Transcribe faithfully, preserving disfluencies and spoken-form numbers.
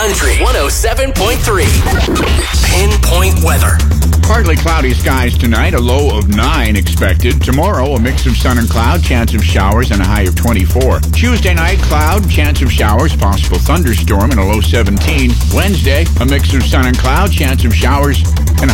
Country one oh seven point three. Pinpoint weather. Partly cloudy skies tonight, a low of nine expected. Tomorrow, a mix of sun and cloud, chance of showers, and a high of twenty-four. Tuesday night, cloud, chance of showers, possible thunderstorm, and a low seventeen. Wednesday, a mix of sun and cloud, chance of showers, and a